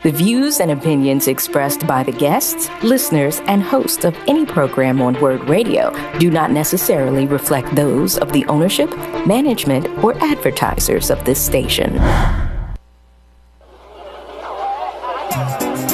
The views and opinions expressed by the guests, listeners, and hosts of any program on Word Radio do not necessarily reflect those of the ownership, management, or advertisers of this station.